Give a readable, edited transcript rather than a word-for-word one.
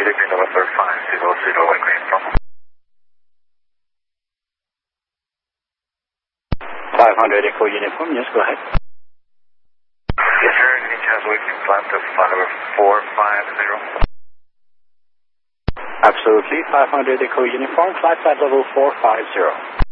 degree November 500 White Green from 500 Echo Uniform, yes, go ahead. Yes, sir. Any chance we can climb to flight level 450? Absolutely, 500 Echo Uniform, flight level 450.